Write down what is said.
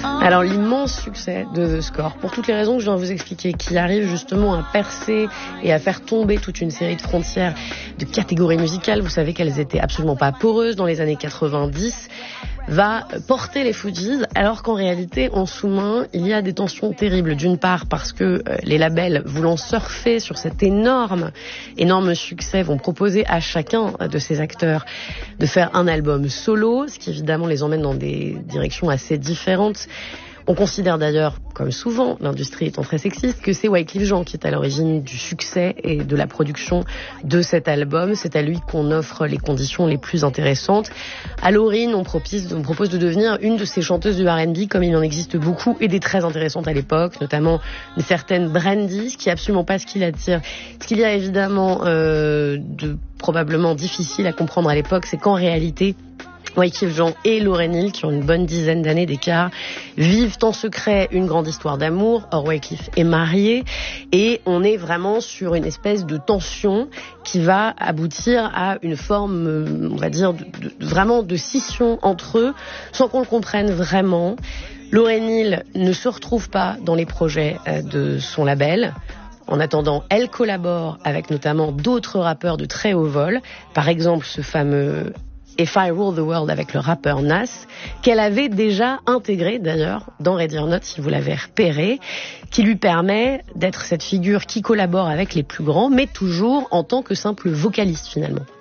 Alors l'immense succès de The Score, pour toutes les raisons que je viens de vous expliquer, qui arrive justement à percer et à faire tomber toute une série de frontières de catégories musicales, vous savez qu'elles étaient absolument pas poreuses dans les années 90, va porter les Fugees, alors qu'en réalité, en sous-main, il y a des tensions terribles. D'une part, parce que les labels, voulant surfer sur cet énorme succès, vont proposer à chacun de ces acteurs de faire un album solo, ce qui évidemment les emmène dans des directions assez différentes. On considère d'ailleurs, comme souvent, l'industrie étant très sexiste, que c'est Wyclef Jean qui est à l'origine du succès et de la production de cet album. C'est à lui qu'on offre les conditions les plus intéressantes. À Lauryn, on propose de devenir une de ces chanteuses du R&B, comme il en existe beaucoup, et des très intéressantes à l'époque, notamment une certaine Brandy, ce qui est absolument pas ce qui l'attire. Ce qu'il y a évidemment de probablement difficile à comprendre à l'époque, c'est qu'en réalité, Wyclef Jean et Lauryn Hill, qui ont une bonne dizaine d'années d'écart, vivent en secret une grande histoire d'amour. Or, Wyclef est marié et on est vraiment sur une espèce de tension qui va aboutir à une forme, on va dire, vraiment de scission entre eux, sans qu'on le comprenne vraiment. Lauryn Hill ne se retrouve pas dans les projets de son label. En attendant, elle collabore avec notamment d'autres rappeurs de très haut vol. Par exemple, ce fameux If I Rule the World avec le rappeur Nas, qu'elle avait déjà intégré d'ailleurs dans Ready or Not, si vous l'avez repéré, qui lui permet d'être cette figure qui collabore avec les plus grands, mais toujours en tant que simple vocaliste finalement.